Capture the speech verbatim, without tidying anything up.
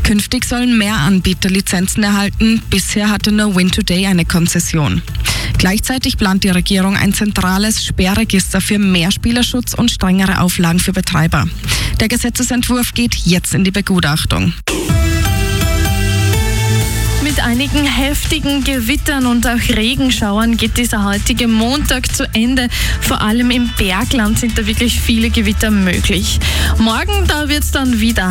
Künftig sollen mehr Anbieter Lizenzen erhalten. Bisher hatte nur Win Today eine Konzession. Gleichzeitig plant die Regierung ein zentrales Sperrregister für mehr Spielerschutz und strengere Auflagen für Betreiber. Der Gesetzesentwurf geht jetzt in die Begutachtung. Mit einigen heftigen Gewittern und auch Regenschauern geht dieser heutige Montag zu Ende. Vor allem im Bergland sind da wirklich viele Gewitter möglich. Morgen, da wird es dann wieder